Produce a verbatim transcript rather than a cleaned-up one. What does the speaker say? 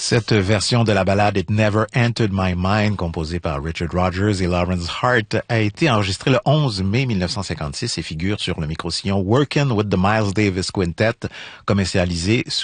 Cette version de la ballade It Never Entered My Mind, composée par Richard Rodgers et Lawrence Hart, a été enregistrée le onze mai mille neuf cent cinquante-six et figure sur le micro-sillon Workin' with the Miles Davis Quintet, commercialisé